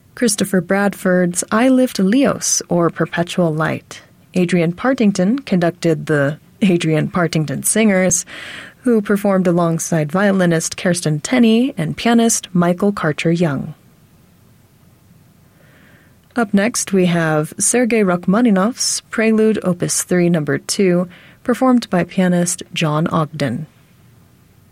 Christopher Bradford's I Lived Leos, or Perpetual Light. Adrian Partington conducted the Adrian Partington Singers, who performed alongside violinist Kirsten Tenney and pianist Michael Karcher-Young. Up next, we have Sergei Rachmaninoff's Prelude Opus 3 No. 2, performed by pianist John Ogden.